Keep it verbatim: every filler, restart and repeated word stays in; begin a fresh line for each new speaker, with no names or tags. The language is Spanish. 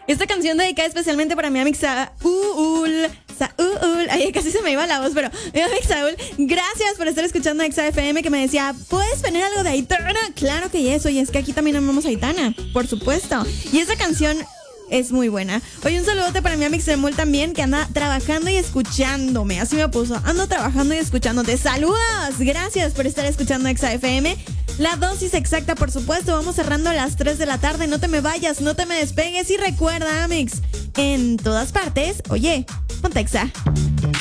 Esta canción dedicada especialmente para mi amigo Saúl. Saúl. Ay, casi se me iba la voz, pero mi amigo Saúl, gracias por estar escuchando Exa F M, que me decía, ¿puedes poner algo de Aitana? Claro que yes, oye, es que aquí también amamos a Aitana, por supuesto. Y esa canción es muy buena. Oye, un saludote para mi amigo Semul también, que anda trabajando y escuchándome. Así me puso, ando trabajando y escuchándote. ¡Saludos! Gracias por estar escuchando Exa F M. La dosis exacta, por supuesto. Vamos cerrando a las tres de la tarde. No te me vayas, no te me despegues. Y recuerda, Amix, en todas partes, oye, ponte Exa.